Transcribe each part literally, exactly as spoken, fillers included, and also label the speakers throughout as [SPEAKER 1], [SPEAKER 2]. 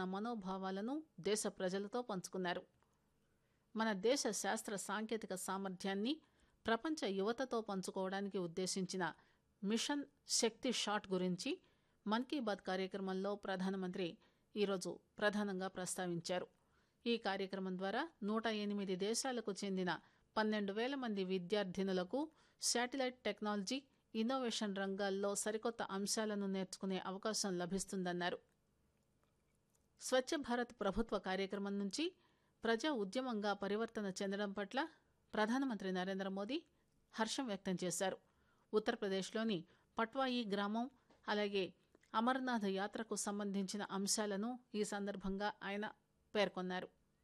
[SPEAKER 1] మనోభావాలను దేశ ప్రజలతో పంచుకున్నారు. మన దేశ శాస్త్ర సాంకేతిక సామర్థ్యాన్ని ప్రపంచ యువతతో పంచుకోవడానికి ఉద్దేశించిన మిషన్ శక్తి షాట్ గురించి మన్ కీ బాత్ కార్యక్రమంలో ప్రధానమంత్రి ఈరోజు ప్రధానంగా ప్రస్తావించారు. ఈ కార్యక్రమం ద్వారా నూట ఎనిమిది దేశాలకు చెందిన పన్నెండు వేల మంది విద్యార్థినులకు శాటిలైట్ టెక్నాలజీ, ఇన్నోవేషన్ రంగాల్లో సరికొత్త అంశాలను నేర్చుకునే అవకాశం లభిస్తుందన్నారు. స్వచ్ఛ భారత్ ప్రభుత్వ కార్యక్రమం నుంచి ప్రజా ఉద్యమంగా పరివర్తన చెందడం పట్ల ప్రధానమంత్రి నరేంద్ర మోదీ హర్షం వ్యక్తం చేశారు. ఉత్తరప్రదేశ్లోని పట్వాయి గ్రామం, అలాగే అమర్నాథ్ యాత్రకు సంబంధించిన అంశాలను ఈ సందర్భంగా ఆయన పేర్కొన్నారు.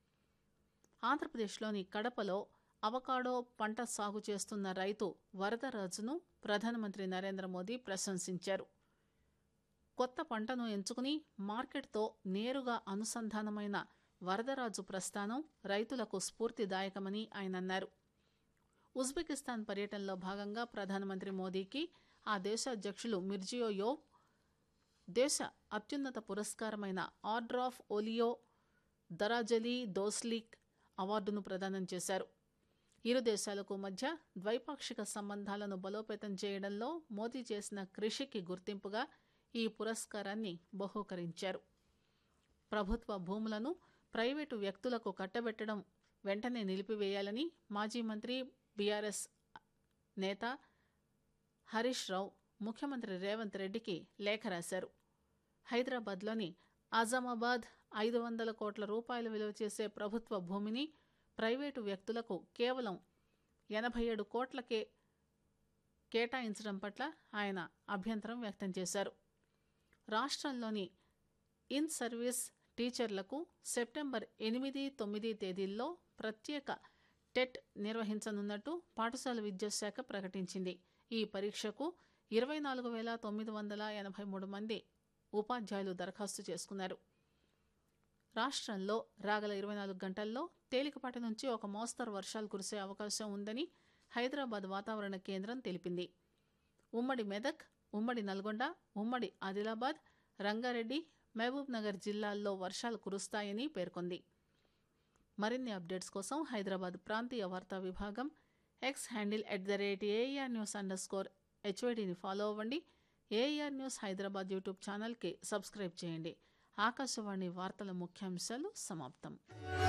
[SPEAKER 1] ఆంధ్రప్రదేశ్లోని కడపలో అవకాడో పంట సాగు చేస్తున్న రైతు వరదరాజును ప్రధానమంత్రి నరేంద్ర మోదీ ప్రశంసించారు. కొత్త పంటను ఎంచుకుని మార్కెట్తో నేరుగా అనుసంధానమైన వరదరాజు ప్రస్థానం రైతులకు స్ఫూర్తిదాయకమని ఆయన అన్నారు. ఉజ్బెకిస్తాన్ పర్యటనలో భాగంగా ప్రధానమంత్రి మోదీకి ఆ దేశ అధ్యక్షులు మిర్జియోయోవ్ దేశ అత్యున్నత పురస్కారమైన ఆర్డర్ ఆఫ్ ఓలియో దరాజలీ దోస్లిక్ అవార్డును ప్రదానం చేశారు. ఇరు దేశాలకు మధ్య ద్వైపాక్షిక సంబంధాలను బలోపేతం చేయడంలో మోదీ చేసిన కృషికి గుర్తింపుగా ఈ పురస్కారాన్ని బహూకరించారు. ప్రభుత్వ భూములను ప్రైవేటు వ్యక్తులకు కట్టబెట్టడం వెంటనే నిలిపివేయాలని మాజీ మంత్రి, బీఆర్ఎస్ నేత హరీష్ రావు ముఖ్యమంత్రి రేవంత్ రెడ్డికి లేఖ రాశారు. హైదరాబాద్లోని ఆజామాబాద్ ఐదు వందల కోట్ల రూపాయలు విలువ చేసే ప్రభుత్వ భూమిని ప్రైవేటు వ్యక్తులకు కేవలం ఎనభై ఏడు కోట్లకే కేటాయించడం పట్ల ఆయన అభ్యంతరం వ్యక్తం చేశారు. రాష్ట్రంలోని ఇన్ సర్వీస్ టీచర్లకు సెప్టెంబర్ ఎనిమిది తొమ్మిది తేదీల్లో ప్రత్యేక టెట్ నిర్వహించనున్నట్టు పాఠశాల విద్యాశాఖ ప్రకటించింది. ఈ పరీక్షకు ఇరవై నాలుగు వేల తొమ్మిది వందల ఎనభై మూడు మంది ఉపాధ్యాయులు దరఖాస్తు చేసుకున్నారు. రాష్ట్రంలో రాగల ఇరవై నాలుగు గంటల్లో తేలికపాటి నుంచి ఒక మోస్తరు వర్షాలు కురిసే అవకాశం ఉందని హైదరాబాద్ వాతావరణ కేంద్రం తెలిపింది. ఉమ్మడి మెదక్, ఉమ్మడి నల్గొండ, ఉమ్మడి ఆదిలాబాద్, రంగారెడ్డి, మహబూబ్ నగర్ జిల్లాల్లో వర్షాలు కురుస్తాయని పేర్కొంది. మరిన్ని అప్డేట్స్ కోసం హైదరాబాద్ ప్రాంతీయ వార్తా విభాగం X handle at the rate AR news under score హెచ్వైడీని follow అవ్వండి. ఏఆర్ న్యూస్ హైదరాబాద్ యూట్యూబ్ ఛానల్కి సబ్స్క్రైబ్ చేయండి. ఆకాశవాణి వార్తల ముఖ్యాంశాలు సమాప్తం.